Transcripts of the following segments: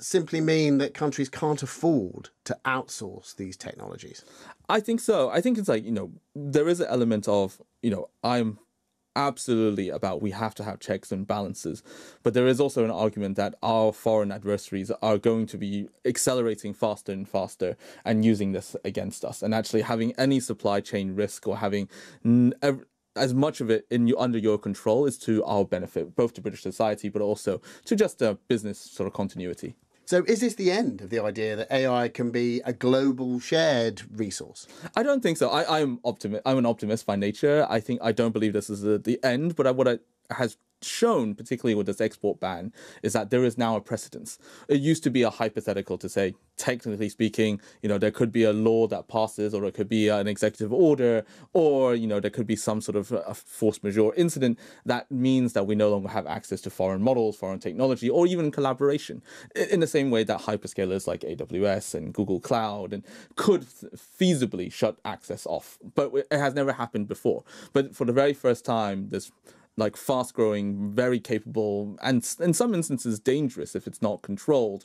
simply mean that countries can't afford to outsource these technologies? I think so. I think it's like, there is an element of, I'm absolutely about we have to have checks and balances. But there is also an argument that our foreign adversaries are going to be accelerating faster and faster and using this against us. And actually having any supply chain risk or having as much of it under your control is to our benefit, both to British society, but also to just business sort of continuity. So is this the end of the idea that AI can be a global shared resource? I don't think so. I'm an optimist by nature. I don't believe this is the end, but what it has shown, particularly with this export ban, is that there is now a precedence. It used to be a hypothetical to say, technically speaking, there could be a law that passes, or there could be an executive order, or, there could be some sort of a force majeure incident that means that we no longer have access to foreign models, foreign technology, or even collaboration. In the same way that hyperscalers like AWS and Google Cloud could feasibly shut access off. But it has never happened before. But for the very first time, this like fast-growing, very capable, and in some instances dangerous if it's not controlled,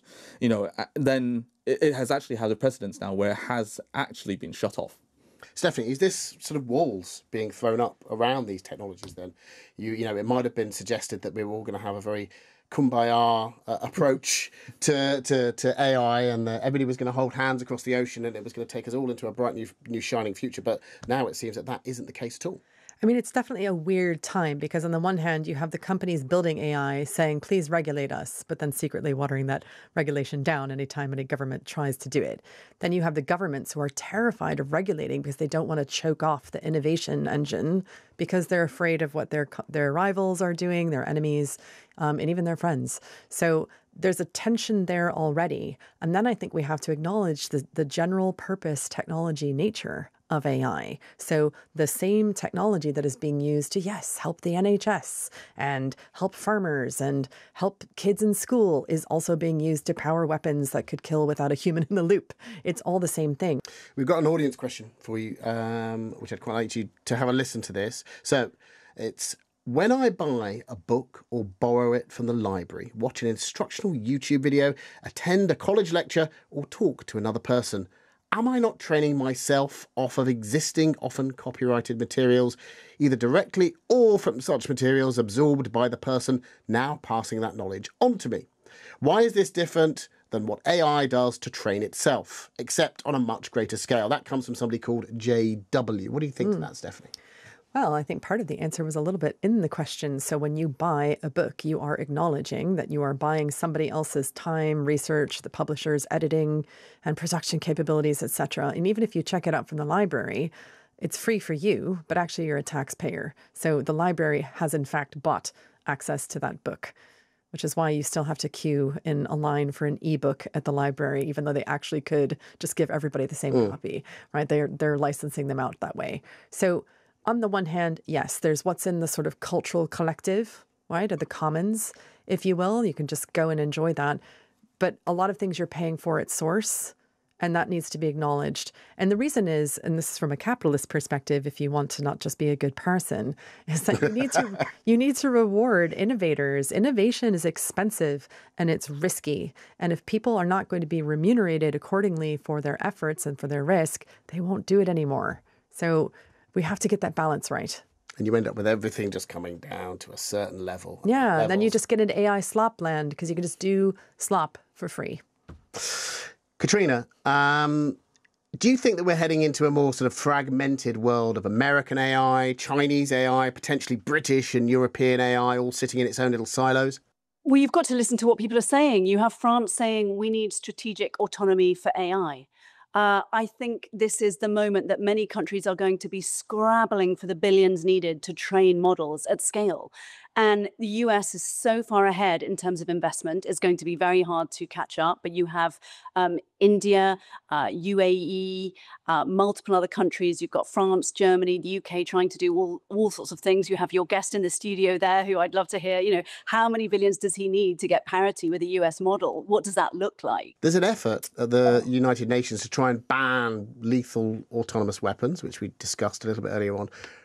then it has actually had a precedence now where it has actually been shut off. Stephanie, is this sort of walls being thrown up around these technologies then? It might have been suggested that we were all going to have a very kumbaya approach to AI, and everybody was going to hold hands across the ocean, and it was going to take us all into a bright new shining future. But now it seems that isn't the case at all. I mean, it's definitely a weird time because on the one hand, you have the companies building AI saying, please regulate us, but then secretly watering that regulation down anytime any government tries to do it. Then you have the governments who are terrified of regulating because they don't want to choke off the innovation engine because they're afraid of what their rivals are doing, their enemies, and even their friends. So there's a tension there already. And then I think we have to acknowledge the general purpose technology nature of AI. So the same technology that is being used to, yes, help the NHS and help farmers and help kids in school is also being used to power weapons that could kill without a human in the loop. It's all the same thing. We've got an audience question for you, which I'd quite like you to have a listen to this. So it's: when I buy a book or borrow it from the library, watch an instructional YouTube video, attend a college lecture, or talk to another person, am I not training myself off of existing, often copyrighted materials, either directly or from such materials absorbed by the person now passing that knowledge on to me? Why is this different than what AI does to train itself, except on a much greater scale? That comes from somebody called JW. What do you think to that, Stephanie? Well, I think part of the answer was a little bit in the question. So when you buy a book, you are acknowledging that you are buying somebody else's time, research, the publisher's editing and production capabilities, etc. And even if you check it out from the library, it's free for you, but actually you're a taxpayer. So the library has in fact bought access to that book, which is why you still have to queue in a line for an ebook at the library, even though they actually could just give everybody the same copy, right? They're licensing them out that way. So on the one hand, yes, there's what's in the sort of cultural collective, right, or the commons, if you will. You can just go and enjoy that. But a lot of things you're paying for at source, and that needs to be acknowledged. And the reason is, and this is from a capitalist perspective, if you want to not just be a good person, is that you need to reward innovators. Innovation is expensive and it's risky. And if people are not going to be remunerated accordingly for their efforts and for their risk, they won't do it anymore. So we have to get that balance right. And you end up with everything just coming down to a certain level. Yeah, and then you just get into AI slop land because you can just do slop for free. Katrina, do you think that we're heading into a more sort of fragmented world of American AI, Chinese AI, potentially British and European AI all sitting in its own little silos? Well, you've got to listen to what people are saying. You have France saying we need strategic autonomy for AI. I think this is the moment that many countries are going to be scrabbling for the billions needed to train models at scale. And the US is so far ahead in terms of investment, it's going to be very hard to catch up. But you have India, UAE, multiple other countries. You've got France, Germany, the UK trying to do all sorts of things. You have your guest in the studio there who I'd love to hear, how many billions does he need to get parity with the US model? What does that look like? There's an effort at the United Nations to try and ban lethal autonomous weapons, which we discussed a little bit earlier on.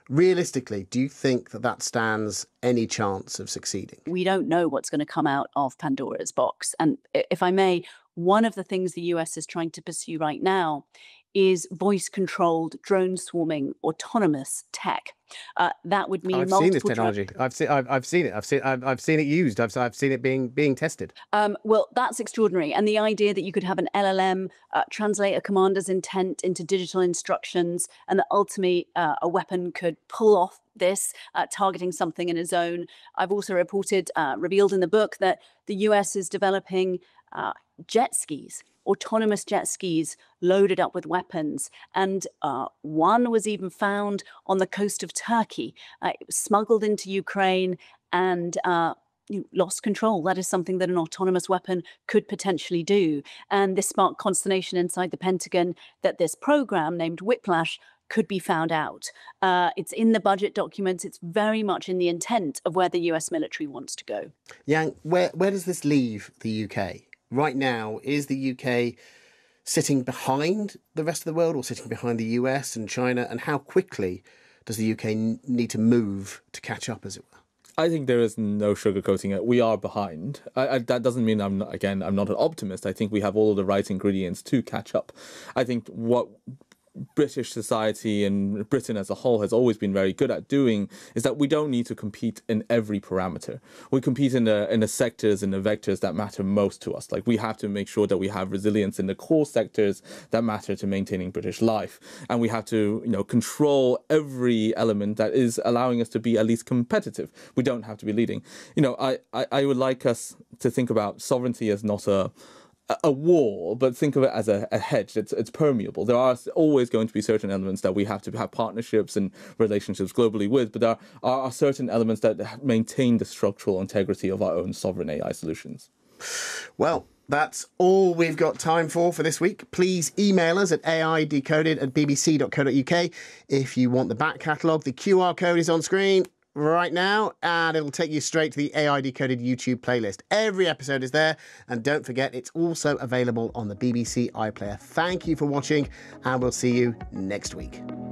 Realistically, do you think that stands any chance of succeeding? We don't know what's going to come out of Pandora's box. And if I may, one of the things the US is trying to pursue right now is voice-controlled drone swarming autonomous tech. That would mean I've multiple seen this technology. I've seen it. I've seen it used. I've seen it being tested. Well, that's extraordinary. And the idea that you could have an LLM translate a commander's intent into digital instructions, and that ultimately a weapon could pull off this, targeting something in a zone. I've also revealed in the book that the US is developing jet skis, autonomous jet skis loaded up with weapons. And one was even found on the coast of Turkey. It was smuggled into Ukraine and lost control. That is something that an autonomous weapon could potentially do. And this sparked consternation inside the Pentagon that this program named Whiplash could be found out. It's in the budget documents. It's very much in the intent of where the US military wants to go. Yang, where does this leave the UK? Right now, is the UK sitting behind the rest of the world or sitting behind the US and China? And how quickly does the UK need to move to catch up, as it were? I think there is no sugarcoating it. We are behind. That doesn't mean I'm not an optimist. I think we have all of the right ingredients to catch up. I think what British society and Britain as a whole has always been very good at doing is that we don't need to compete in every parameter. We compete in the sectors and the vectors that matter most to us. Like, we have to make sure that we have resilience in the core sectors that matter to maintaining British life, and we have to control every element that is allowing us to be at least competitive. We don't have to be leading. I would like us to think about sovereignty as not a wall, but think of it as a hedge. It's permeable. There are always going to be certain elements that we have to have partnerships and relationships globally with, but there are certain elements that maintain the structural integrity of our own sovereign AI solutions. Well, that's all we've got time for this week. Please email us at aidecoded@bbc.co.uk if you want the back catalogue. The QR code is on screen right now, and it'll take you straight to the AI Decoded YouTube playlist. Every episode is there, and don't forget, it's also available on the BBC iPlayer. Thank you for watching, and we'll see you next week.